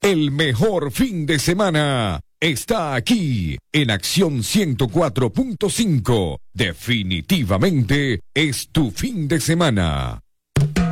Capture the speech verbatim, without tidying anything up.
El mejor fin de semana está aquí en Acción ciento cuatro punto cinco. Definitivamente es tu fin de semana.